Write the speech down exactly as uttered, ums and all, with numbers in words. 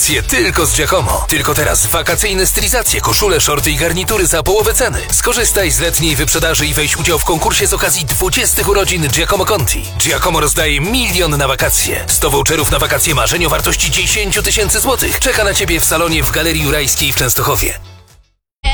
wakacje tylko z Giacomo. Tylko teraz wakacyjne stylizacje, koszule, shorty i garnitury za połowę ceny. Skorzystaj z letniej wyprzedaży i weź udział w konkursie z okazji dwudziestych urodzin Giacomo Conti. Giacomo rozdaje milion na wakacje. sto voucherów na wakacje marzeń o wartości dziesięć tysięcy złotych. Czeka na Ciebie w salonie w Galerii Jurajskiej w Częstochowie.